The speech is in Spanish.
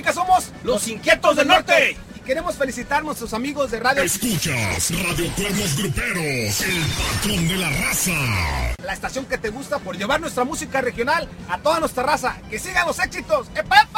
que somos los Inquietos del Norte. Y queremos felicitar a nuestros amigos de radio. Escuchas Radio Cuernos Gruperos, el patrón de la raza. La estación que te gusta por llevar nuestra música regional a toda nuestra raza. ¡Que sigan los éxitos! ¡Epa!